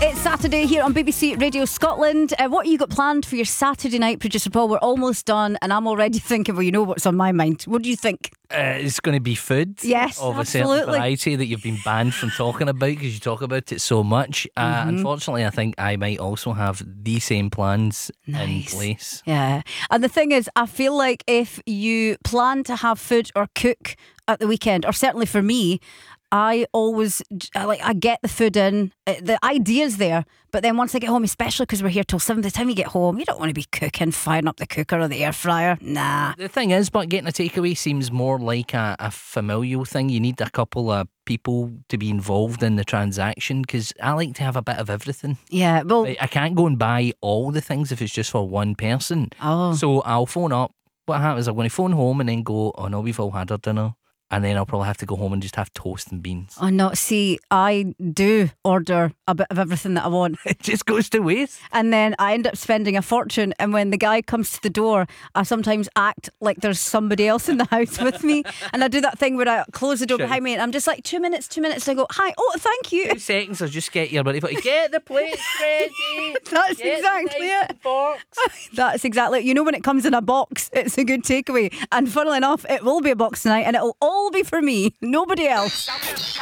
It's Saturday here on BBC Radio Scotland. What have you got planned for your Saturday night, Producer Paul? We're almost done and I'm already thinking, well, you know what's on my mind. What do you think? It's going to be food. Yes, of a certain absolutely. variety that you've been banned from talking about because you talk about it so much. Unfortunately, I think I might also have the same plans in place. Yeah. And the thing is, I feel like if you plan to have food or cook at the weekend, or certainly for me, I get the food in, the idea's there, but then once I get home, especially because we're here till 7, by the time you get home, you don't want to be cooking, firing up the cooker or the air fryer. Nah. The thing is, but getting a takeaway seems more like a familial thing. You need a couple of people to be involved in the transaction because I like to have a bit of everything. Yeah, well, I can't go and buy all the things if it's just for one person. Oh. So I'll phone up. What happens, I'm going to phone home and then go, oh no, we've all had our dinner. And then I'll probably have to go home and just have toast and beans. Oh no, see, I do order a bit of everything that I want. It just goes to waste. And then I end up spending a fortune. And when the guy comes to the door, I sometimes act like there's somebody else in the house with me. And I do that thing where I close the door behind me and I'm just like, 2 minutes. And I go, hi, oh, thank you. 2 seconds, I'll just get your buddy. Get the plates ready. That's Get exactly the knife it. and forks. That's exactly it. You know, when it comes in a box, it's a good takeaway. And funnily enough, it will be a box tonight and it'll all be for me, nobody else.